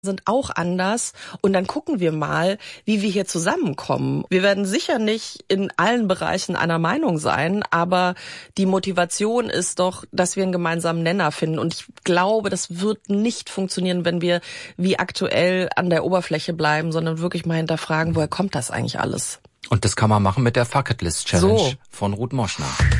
sind auch anders und dann gucken wir mal, wie wir hier zusammenkommen. Wir werden sicher nicht in allen Bereichen einer Meinung sein, aber die Motivation ist doch, dass wir einen gemeinsamen Nenner finden und ich glaube, das wird nicht funktionieren, wenn wir wie aktuell an der Oberfläche bleiben, sondern wirklich mal hinterfragen, woher kommt das eigentlich alles? Und das kann man machen mit der Fuck It List Challenge So. von Ruth Moschner.